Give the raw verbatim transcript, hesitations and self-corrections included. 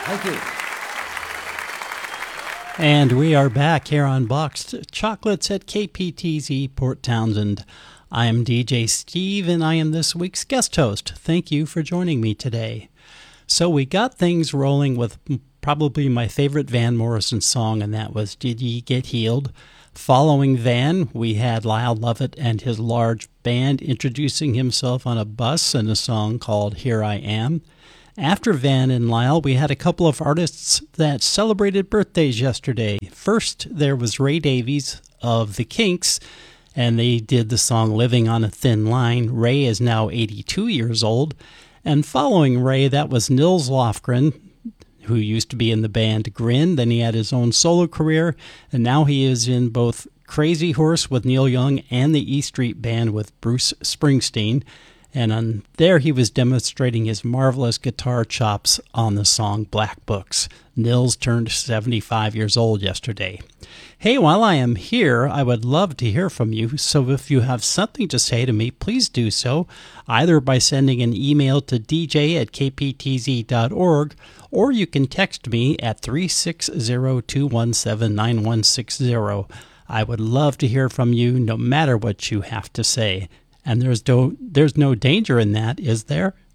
Thank you. And we are back here on Boxed Chocolates at K P T Z Port Townsend. I am D J Steve, and I am this week's guest host. Thank you for joining me today. So we got things rolling with probably my favorite Van Morrison song, and that was Did Ye Get Healed? Following Van, we had Lyle Lovett and his large band introducing himself on a bus in a song called Here I Am. After Van and Lyle, we had a couple of artists that celebrated birthdays yesterday. First, there was Ray Davies of the Kinks, and they did the song Living on a Thin Line. Ray is now eighty-two years old. And following Ray, that was Nils Lofgren, who used to be in the band Grin. Then he had his own solo career, and now he is in both Crazy Horse with Neil Young and the E Street Band with Bruce Springsteen. And on there he was demonstrating his marvelous guitar chops on the song Black Books. Nils turned seventy-five years old yesterday. Hey, while I am here, I would love to hear from you, so if you have something to say to me, please do so, either by sending an email to d j at k p t z dot org, or you can text me at three six zero, two one seven, nine one six zero. I would love to hear from you no matter what you have to say. And there's no, there's no danger in that, is there?